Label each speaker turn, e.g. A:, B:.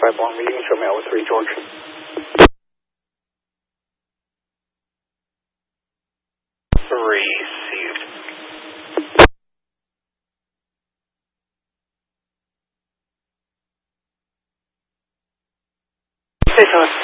A: 5 Long Meeting, Romeo 3 George. Received. Hey, Thomas.